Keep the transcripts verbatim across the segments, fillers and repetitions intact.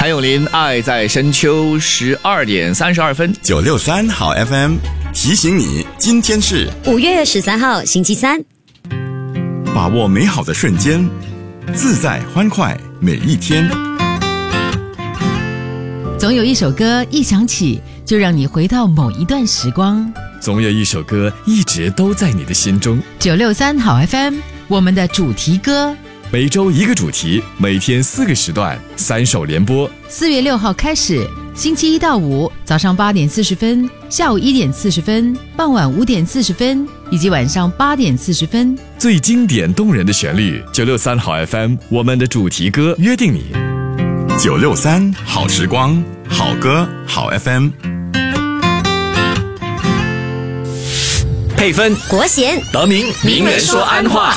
谭咏麟《爱在深秋》十二点三十二分， 九六三好 F M 提醒你，今天是五月十三号星期三。 把握美好的瞬间，自在欢快每一天。 总有一首歌一响起，就让你回到某一段时光。 总有一首歌一直都在你的心中。 九六三好 F M， 我们的主题歌， 每周一个主题，每天四个时段，三首联播。 四月六号开始，星期一到五早上八点四十分，下午一点四十分，傍晚五点四十分，以及晚上八点四十分。 最经典动人的旋律，九六三好 F M， 我们的主题歌约定你。 九六三好时光，好歌好 F M。 配分国贤德明名人说安话。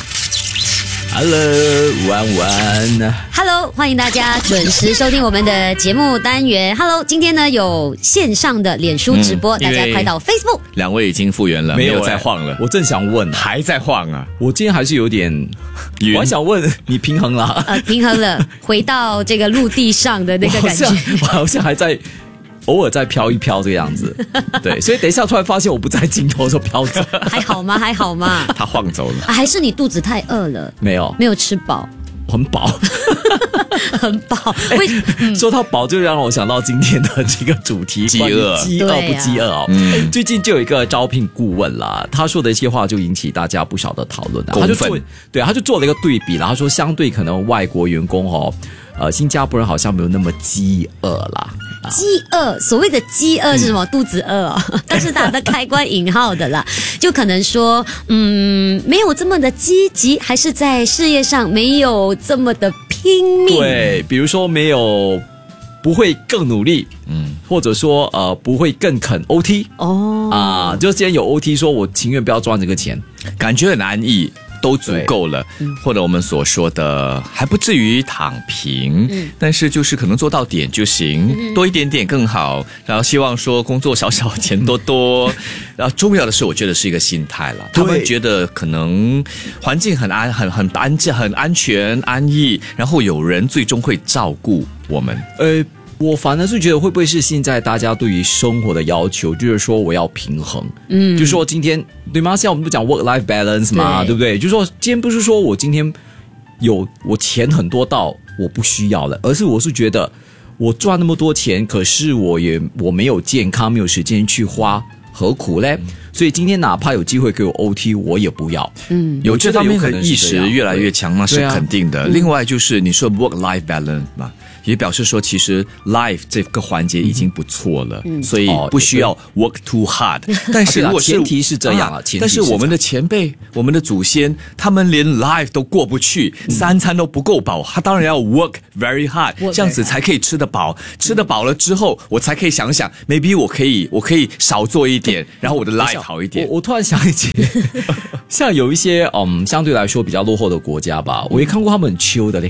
Hello， 午安午安。 Hello， 欢迎大家准时收听我们的节目单元。Hello， 今天呢有线上的脸书直播，嗯、大家快到 Facebook。 两位已经复原了，没有, 没有再晃了。 我正想问， 还在晃啊！ 我今天还是有点，我还想问你平衡了？ 呃，平衡了，回到这个陆地上的那个感觉。 我好像, 我好像还在。偶尔再飘一飘这个样子，对，所以等一下突然发现我不在镜头的时候飘走， 还好吗？还好吗？ 他晃走了、 啊，还是你肚子太饿了？ 没有， 没有吃饱， 很饱， 很饱。 欸嗯、说到饱，就让我想到今天的这个主题： 饥饿， 饥饿不饥饿哦。嗯、最近就有一个招聘顾问啦，他说的一些话就引起大家不少的讨论、啊。他就做，对，他就做了一个对比啦。他说，相对可能外国员工哦，呃，新加坡人好像没有那么饥饿啦。 饥饿，所谓的饥饿是什么？嗯、肚子饿哦，但是打的开关引号的啦，就可能说，嗯，没有这么的积极，还是在事业上没有这么的拼命。 对，比如说没有不会更努力，嗯，或者说呃不会更肯 O T 哦啊，就既然有 O T， 说我情愿不要赚这个钱， 感觉很安逸。都足够了，或者我们所说的还不至于躺平、嗯、但是就是可能做到点就行、嗯、多一点点更好，然后希望说工作少少钱多多然后重要的是我觉得是一个心态了，他们觉得可能环境很安很很安很安全安逸，然后有人最终会照顾我们。 呃我反而是觉得会不会是现在大家对于生活的要求，就是说我要平衡，嗯，就是说今天对吗？现在我们不讲 work-life balance 嘛， 对, 对不对？就是说今天不是说我今天有我钱很多到我不需要了，而是我是觉得我赚那么多钱，可是我也我没有健康，没有时间去花，何苦嘞？所以今天哪怕有机会给我 O T， 我也不要。嗯， 有这方面的意识越来越强，那是肯定的。啊、另外就是你说 work-life balance 嘛。也表示说其实 life 这个环节已经不错了、嗯、所以不需要 work too hard、嗯、但是如果是、 啊、前提是这样啊， 前提是这样，但是我们的前辈我们的祖先他们连 life 都过不去、嗯、三餐都不够饱，他当然要 work very hard， 这样子才可以吃得饱、嗯、吃得饱了之后我才可以想想 maybe 我可以我可以少做一点、嗯、然后我的 life 好一点。 我, 我突然想起像有一些嗯相对来说比较落后的国家吧，我也看过他们很 chill 的嘞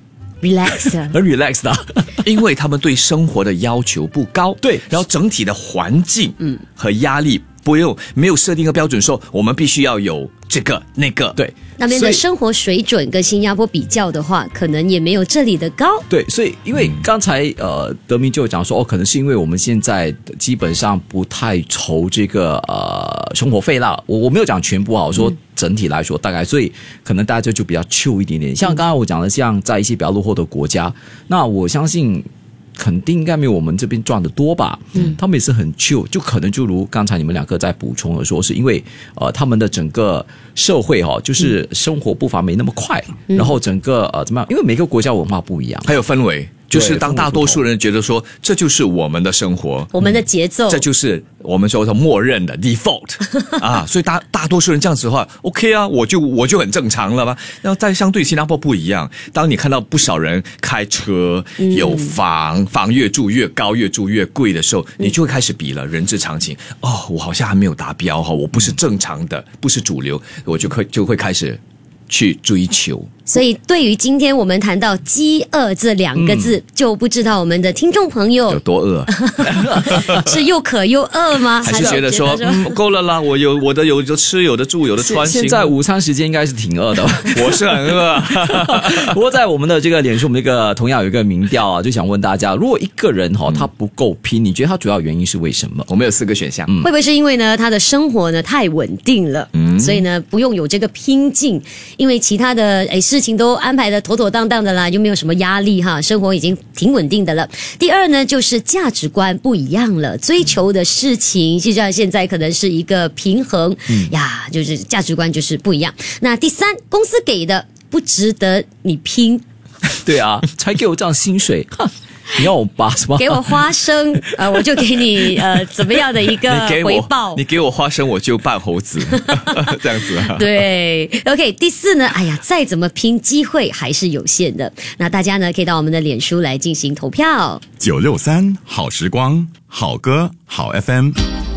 relax 很 relax 的因为他们对生活的要求不高， 对， 然后整体的环境和压力不用没有设定一个标准说我们必须要有这个那个， 对， 那边的生活水准跟新加坡比较的话，可能也没有这里的高。 对，所以因为刚才呃德明就有讲说哦，可能是因为我们现在基本上不太愁这个呃生活费啦，我我没有讲全部啊，我说整体来说大概，所以可能大家就就比较 chill 一点点。像刚才我讲的，像在一些比较落后的国家，那我相信肯定应该没有我们这边赚的多吧，嗯，他们也是很 chill， 就可能就如刚才你们两个在补充的说，是因为呃他们的整个社会哈、哦，就是生活步伐没那么快，嗯、然后整个呃怎么样？因为每个国家文化不一样， 还有氛围。就是当大多数人觉得说这就是我们的生活， 我们的节奏、嗯、 这就是我们说的默认的 default 啊，所以大大多数人这样子的话 OK 啊，我就我就很正常了吧。然后在相对新加坡不一样，当你看到不少人开车有房、嗯、房越住越高越住越贵的时候，你就会开始比了人之常情，哦，我好像还没有达标，我不是正常的，不是主流，我就会就会开始去追求。 所以对于今天我们谈到饥饿这两个字，嗯、就不知道我们的听众朋友有多饿， 是又渴又饿吗？ 还是觉得说，嗯，够了啦，我有我的有的吃，有的住，有的穿。 现在午餐时间应该是挺饿的， 我是很饿。 不过在我们的这个脸书，我们这个同样有一个民调啊，就想问大家，如果一个人哈、哦、他不够拼，你觉得他主要原因是为什么？ 我们有四个选项， 嗯、会不会是因为呢他的生活呢太稳定了，嗯、所以呢不用有这个拼劲，因为其他的诶事情都安排的妥妥当当的啦，就没有什么压力哈，生活已经挺稳定的了。第二呢，就是价值观不一样了，追求的事情就像现在可能是一个平衡、嗯、呀，就是价值观就是不一样。那第三，公司给的不值得你拼。 对啊，才给我这样薪水。你要我把什么？ 给我花生，呃，我就给你呃怎么样的一个回报？ 你给我花生，我就扮猴子，这样子啊？ 对 ，OK。第四呢，哎呀，再怎么拼，机会还是有限的。那大家呢，可以到我们的脸书来进行投票。 九六三好时光，好歌好 F M。